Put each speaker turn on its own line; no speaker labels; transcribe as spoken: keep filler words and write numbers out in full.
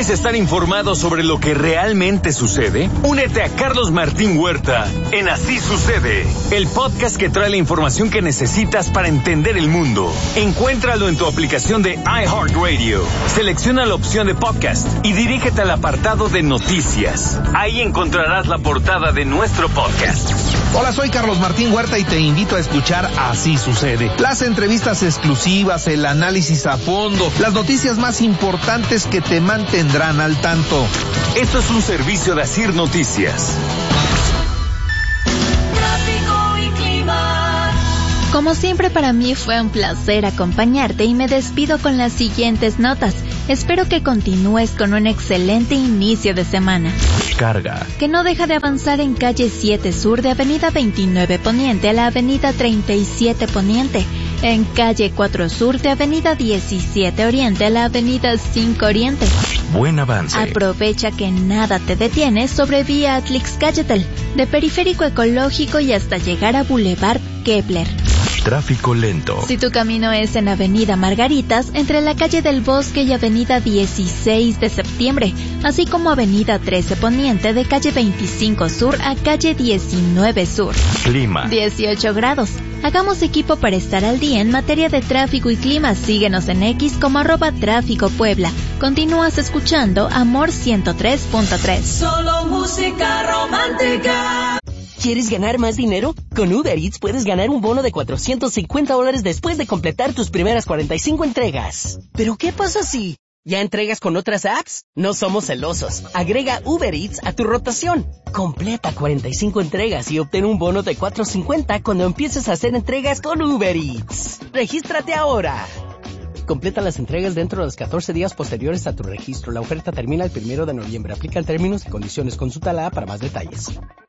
¿Quieres estar informado sobre lo que realmente sucede? Únete a Carlos Martín Huerta en Así Sucede, el podcast que trae la información que necesitas para entender el mundo. Encuéntralo en tu aplicación de iHeartRadio. Selecciona la opción de podcast y dirígete al apartado de noticias. Ahí encontrarás la portada de nuestro podcast.
Hola, soy Carlos Martín Huerta y te invito a escuchar Así Sucede. Las entrevistas exclusivas, el análisis a fondo, las noticias más importantes que te mantendrán al tanto.
Esto es un servicio de Asir Noticias.
Tráfico y clima.
Como siempre, para mí fue un placer acompañarte y me despido con las siguientes notas. Espero que continúes con un excelente inicio de semana.
Carga.
Que no deja de avanzar en calle siete Sur de avenida veintinueve Poniente a la avenida treinta y siete Poniente. En calle cuatro Sur de avenida diecisiete Oriente a la avenida cinco Oriente.
Buen avance.
Aprovecha que nada te detiene sobre vía Atlix-Cayetel, de Periférico Ecológico y hasta llegar a Boulevard Kepler.
Tráfico lento.
Si tu camino es en avenida Margaritas, entre la calle del Bosque y avenida dieciséis de septiembre, así como avenida trece Poniente de calle veinticinco Sur a calle diecinueve Sur.
Clima.
dieciocho grados. Hagamos equipo para estar al día en materia de tráfico y clima. Síguenos en X como arroba tráfico Puebla. Continúas escuchando Amor ciento tres punto tres.
Solo música romántica.
¿Quieres ganar más dinero? Con Uber Eats puedes ganar un bono de cuatrocientos cincuenta dólares después de completar tus primeras cuarenta y cinco entregas. ¿Pero qué pasa si ya entregas con otras apps? No somos celosos. Agrega Uber Eats a tu rotación. Completa cuarenta y cinco entregas y obtén un bono de cuatrocientos cincuenta cuando empieces a hacer entregas con Uber Eats. ¡Regístrate ahora! Completa las entregas dentro de los catorce días posteriores a tu registro. La oferta termina el primero de noviembre. Aplican términos y condiciones. Consulta la app para más detalles.